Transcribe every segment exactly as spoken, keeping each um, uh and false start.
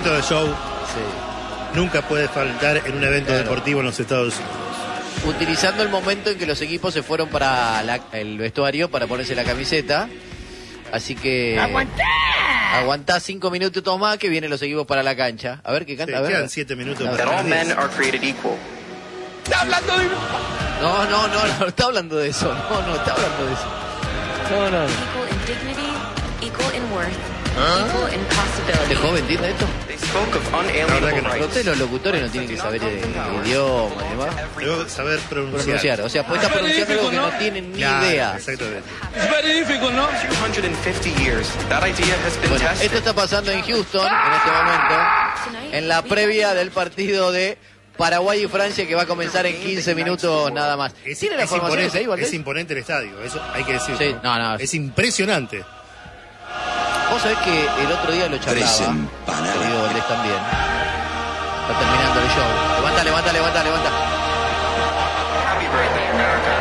poquito de show Sí. nunca puede faltar en un evento Claro. deportivo en los Estados Unidos. Utilizando el momento en que los equipos se fueron para la- el vestuario para ponerse la camiseta. Así que... ¡Aguantá! Aguantá cinco minutos más que vienen los equipos para la cancha. A ver qué Sí, canta. A ver. quedan siete minutos A ver. That para all las men diez. are created equal. ¡Está hablando de... No, no, no, no está hablando de eso. No, no está hablando de eso. No, no. Equal in dignity, equal in worth, equal in possibility. ¿Este joven entiende esto? They spoke of La verdad que unalienable no. rights. Ustedes los locutores no tienen que saber de, de idioma y demás. Debo saber pronunciar. Pronunciar. O sea, pues está pronunciando algo que no tienen ni Claro, idea. exactamente. Es very difficult, ¿no? two hundred fifty years, that idea has been Bueno, tested. esto está pasando en Houston en este momento, en la previa del partido de Paraguay y Francia que va a comenzar en quince minutos nada más. Es, ¿Tiene la es formación imponente, ahí, Valdés? es imponente el estadio, eso hay que decirlo. Sí, no, no. Es impresionante. Vos sabés que el otro día lo charlaba, te digo Valdés también. Está terminando el show. Levanta, levanta, levanta, levanta. Happy birthday, America.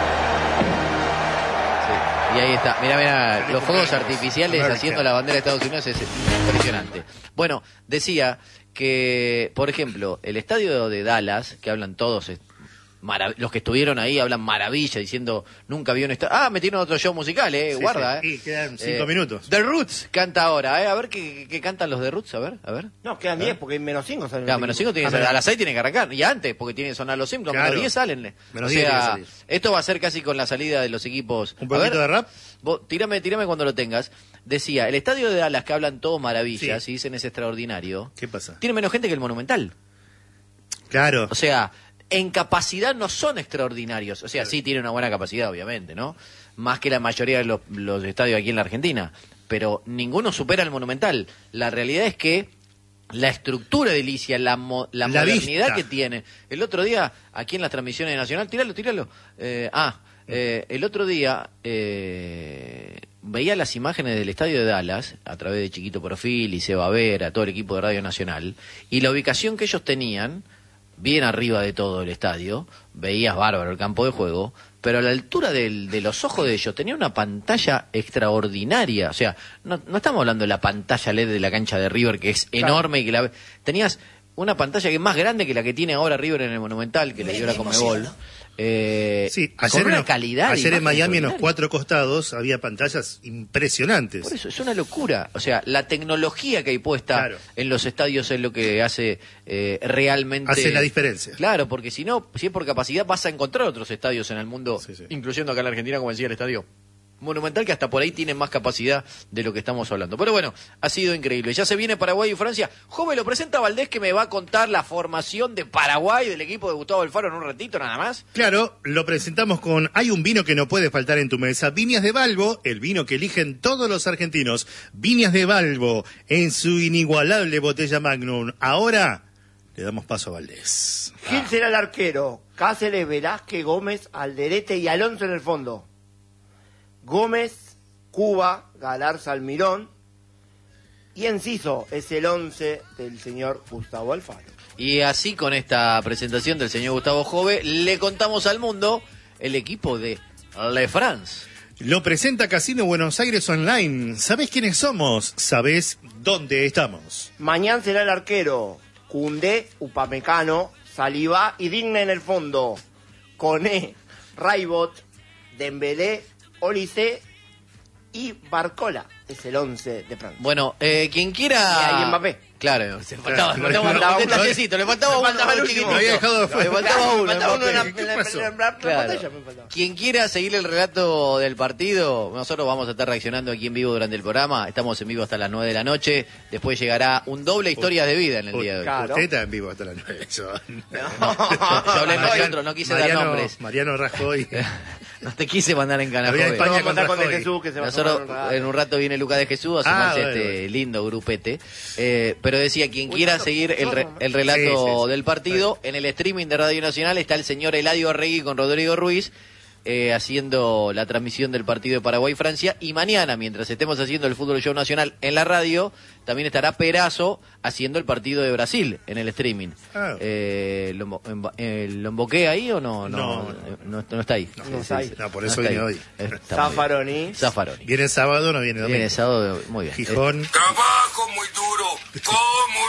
Sí, y ahí está. Mirá, mirá, los fuegos artificiales America. haciendo la bandera de Estados Unidos es impresionante. Bueno, decía que, por ejemplo, el estadio de Dallas, que hablan todos, eh, marav- los que estuvieron ahí hablan maravilla, diciendo, nunca vio un estadio... Ah, metieron otro show musical, eh, Sí, guarda, sí. eh. Y quedan cinco minutos. The Roots canta ahora, eh. A ver qué, qué cantan los The Roots, a ver, a ver. No, quedan diez porque hay menos cinco. Claro, menos cinco tiene que Ah, ser, pero- a las seis tiene que arrancar, y antes, porque tiene que sonar los Simpsons, Claro. menos diez salen. Menos o diez tiene que sea, salir. esto va a ser casi con la salida de los equipos. ¿Un A ver, poquito de rap? Vos, tírame, tírame cuando lo tengas. Decía, el estadio de Dallas, que hablan todos maravillas, Sí. y dicen es extraordinario, ¿Qué pasa? tiene menos gente que el Monumental. Claro. O sea, en capacidad no son extraordinarios. O sea, sí tiene una buena capacidad, obviamente, ¿no? Más que la mayoría de los, los estadios aquí en la Argentina. Pero ninguno supera el Monumental. La realidad es que la estructura de Ilicia, la, mo- la, La modernidad vista. que tiene. El otro día, aquí en las transmisiones de Nacional, tíralo, tíralo. Eh, ah, eh, el otro día eh, veía las imágenes del estadio de Dallas a través de Chiquito Profil y Seba Vera, todo el equipo de Radio Nacional, y la ubicación que ellos tenían, bien arriba de todo el estadio, veías bárbaro el campo de juego, pero a la altura del- de los ojos de ellos tenía una pantalla extraordinaria. O sea, no, no estamos hablando de la pantalla L E D de la cancha de River, que es enorme y que la tenías una pantalla que es más grande que la que tiene ahora River en el Monumental, que le dio la Conmebol. Eh, Sí, con ayer, en, una los- calidad de ayer en imagen Miami en los extraordinaria. cuatro costados había pantallas impresionantes. Por eso, es una locura. O sea, la tecnología que hay puesta Claro. en los estadios es lo que hace eh, realmente... Hace la diferencia. Claro, porque si no, si es por capacidad, vas a encontrar otros estadios en el mundo, Sí, sí. incluyendo acá en la Argentina, como decía el estadio Monumental, que hasta por ahí tiene más capacidad de lo que estamos hablando. Pero bueno, ha sido increíble. Ya se viene Paraguay y Francia. Joven, lo presenta Valdés, que me va a contar la formación de Paraguay, del equipo de Gustavo Alfaro, en un ratito nada más. Claro, lo presentamos con hay un vino que no puede faltar en tu mesa. Viñas de Balbo, el vino que eligen todos los argentinos. Viñas de Balbo, en su inigualable botella Magnum. Ahora le damos paso a Valdés. Gil será el arquero. Cáceres, Velázquez, Gómez, Alderete y Alonso en el fondo. Gómez, Cuba, Galarza, Almirón. Y Enciso es el once del señor Gustavo Alfaro. Y así, con esta presentación del señor Gustavo Jove, le contamos al mundo el equipo de Le France. Lo presenta Casino Buenos Aires Online. ¿Sabés quiénes somos? ¿Sabés dónde estamos? Mañana será el arquero. Cundé, Upamecano, Saliba y Digna en el fondo. Coné, Raibot, Dembélé, Olise y Barcola es el once de Francia. Bueno, eh, quien quiera... Y ahí Mbappé. Claro, se faltaba, Claro, le faltaba, faltaba un uno. detallecito, le faltaba Me uno, faltaba el uno último. chiquitito. Lo había dejado de Le fuera. faltaba uno, Me faltaba uno en la, Mbappé. en la- ¿Qué pasó? en la- en la Claro. pantalla, me faltaba. Quien quiera seguir el relato del partido, nosotros vamos a estar reaccionando aquí en vivo durante el programa. Estamos en vivo hasta las nueve de la noche. Después llegará un doble historias de vida en el día de hoy. Claro. Usted está en vivo hasta las nueve. Yo, Yo hablé en nosotros, no quise dar Mariano- nombres. Mariano Rajoy. No te quise mandar en Había Canajobe. España Vamos a contar contra con De Rajoy. Jesús que se va a Nosotros, tomar un rato. en un rato viene Lucas de Jesús a Ah, sumarse a bueno, este bueno. lindo grupete. Eh, pero decía, quien quiera seguir el, re- el relato Sí, sí, sí. del partido, en el streaming de Radio Nacional está el señor Eladio Arregui con Rodrigo Ruiz, eh, haciendo la transmisión del partido de Paraguay-Francia. Y mañana, mientras estemos haciendo el Fútbol Show Nacional en la radio, también estará Perazo haciendo el partido de Brasil en el streaming. Ah. Eh, ¿lo, embo- emba- eh, ¿Lo emboqué ahí o no? No, No, eh, no, no está ahí. No está ahí. No, por No eso está viene ahí. hoy. Está muy bien. Zaffaroni. Zaffaroni. Viene sábado, no viene domingo. Viene sábado, muy bien. Gijón. Trabajo muy duro, como